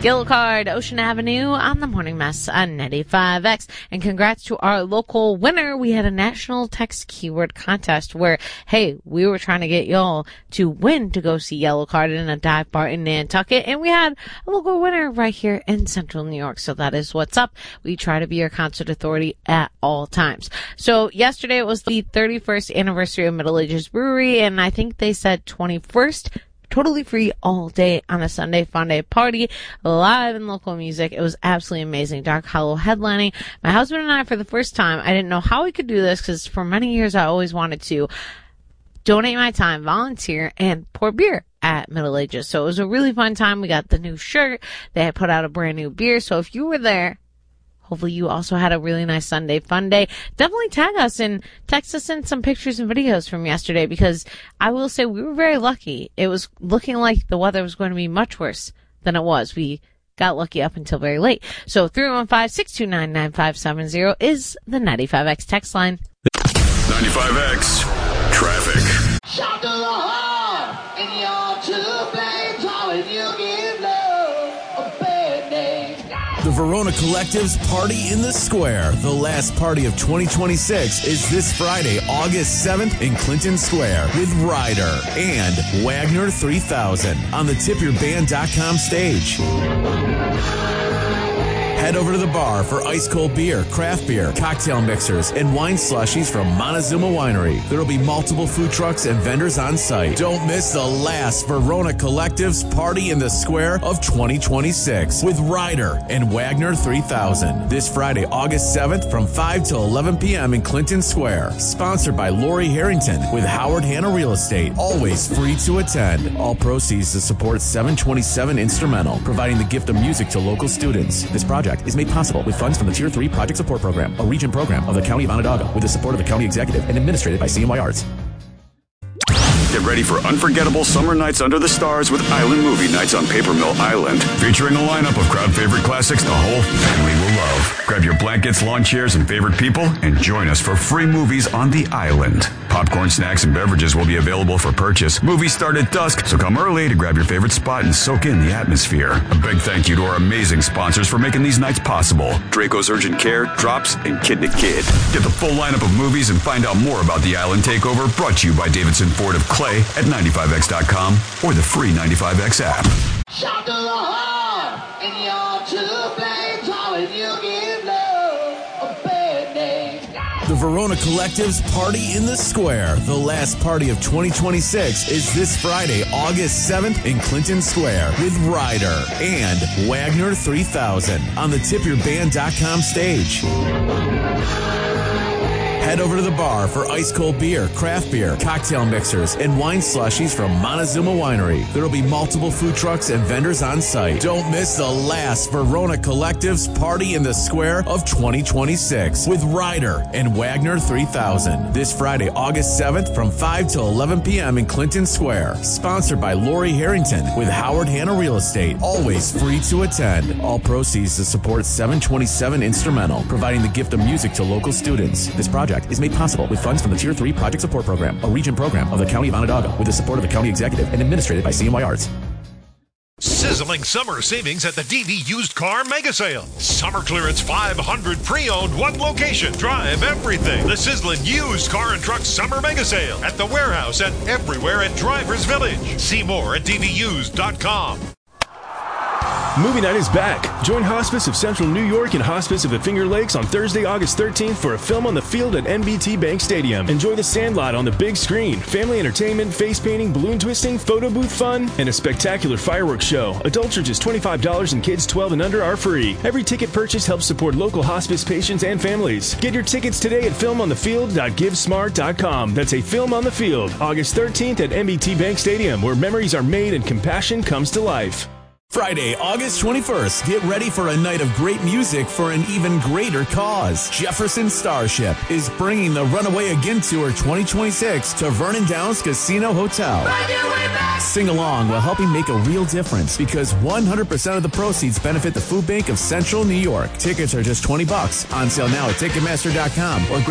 Yellow Card, Ocean Avenue on the Morning Mess on 95X. And congrats to our local winner. We had a national text keyword contest where, hey, we were trying to get y'all to win to go see Yellow Card in a dive bar in Nantucket. And we had a local winner right here in Central New York. So that is what's up. We try to be your concert authority at all times. So yesterday it was the 31st anniversary of Middle Ages Brewery. And I think they said 21st. Totally free all day on a Sunday fun day party, live and local music. It was absolutely amazing. Dark Hollow headlining. My husband and I, for the first time, I didn't know how we could do this because for many years I always wanted to donate my time, volunteer, and pour beer at Middle Ages. So it was a really fun time. We got the new shirt. They had put out a brand new beer. So if you were there, hopefully you also had a really nice Sunday fun day. Definitely tag us and text us in some pictures and videos from yesterday because I will say we were very lucky. It was looking like the weather was going to be much worse than it was. We got lucky up until very late. So 315-629-9570 is the 95X text line. 95X traffic. Shout to the heart and you're to blame. Darling, you give love a bad name. The Verona Collective's Party in the Square, the last party of 2026, is this Friday, August 7th in Clinton Square with Ryder and Wagner 3000 on the tipyourband.com stage. Head over to the bar for ice-cold beer, craft beer, cocktail mixers, and wine slushies from Montezuma Winery. There will be multiple food trucks and vendors on site. Don't miss the last Verona Collective's Party in the Square of 2026 with Ryder and Wagner 3000. This Friday, August 7th from 5 till 11 p.m. in Clinton Square. Sponsored by Lori Harrington with Howard Hanna Real Estate. Always free to attend. All proceeds to support 727 Instrumental, providing the gift of music to local students. This project is made possible with funds from the Tier 3 Project Support Program, a region program of the County of Onondaga, with the support of the County Executive and administrated by CNY Arts. Get ready for unforgettable summer nights under the stars with Island Movie Nights on Paper Mill Island. Featuring a lineup of crowd favorite classics the whole family will love. Grab your blankets, lawn chairs, and favorite people and join us for free movies on the island. Popcorn, snacks, and beverages will be available for purchase. Movies start at dusk, so come early to grab your favorite spot and soak in the atmosphere. A big thank you to our amazing sponsors for making these nights possible. Draco's Urgent Care, Drops, and Kid to Kid. Get the full lineup of movies and find out more about the Island Takeover, brought to you by Davidson Ford of Clay at 95x.com or the free 95X app. Shout to the heart and you're to blame. Darling, you give love a bad name. The Verona Collective's Party in the Square, the last party of 2026, is this Friday, August 7th in Clinton Square with Ryder and Wagner 3000 on the tipyourband.com stage. Head over to the bar for ice-cold beer, craft beer, cocktail mixers, and wine slushies from Montezuma Winery. There will be multiple food trucks and vendors on site. Don't miss the last Verona Collective's Party in the Square of 2026 with Ryder and Wagner 3000. This Friday, August 7th from 5 till 11 p.m. in Clinton Square. Sponsored by Lori Harrington with Howard Hanna Real Estate. Always free to attend. All proceeds to support 727 Instrumental, providing the gift of music to local students. This project is made possible with funds from the Tier 3 Project Support Program, a region program of the County of Onondaga, with the support of the County Executive and administrated by CNY Arts. Sizzling summer savings at the DV Used Car Mega Sale. Summer clearance 500 pre-owned, one location. Drive everything. The sizzling used car and truck summer mega sale at the warehouse and everywhere at Drivers Village. See more at dvused.com. Movie night is back. Join Hospice of Central New York and Hospice of the Finger Lakes on Thursday, August 13th for a film on the field at NBT Bank Stadium. Enjoy The Sandlot on the big screen, family entertainment, face painting, balloon twisting, photo booth fun, and a spectacular fireworks show. Adults are just $25 and kids 12 and under are free. Every ticket purchase helps support local hospice patients and families. Get your tickets today at filmonthefield.givesmart.com. That's a film on the field, August 13th at NBT Bank Stadium, where memories are made and compassion comes to life. Friday, August 21st, get ready for a night of great music for an even greater cause. Jefferson Starship is bringing the Runaway Again Tour 2026 to Vernon Downs Casino Hotel. Sing along while helping make a real difference because 100% of the proceeds benefit the Food Bank of Central New York. Tickets are just $20 on sale now at Ticketmaster.com or